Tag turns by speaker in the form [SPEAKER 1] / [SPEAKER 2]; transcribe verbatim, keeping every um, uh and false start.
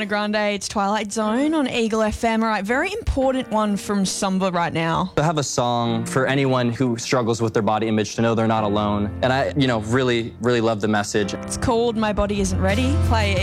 [SPEAKER 1] Ariana Grande. It's Twilight Zone on Eagle F M. All right, very important one from Samba right now.
[SPEAKER 2] I have a song for anyone who struggles with their body image to know they're not alone. And I, you know, really, really love the message.
[SPEAKER 1] It's called My Body Isn't Ready. Play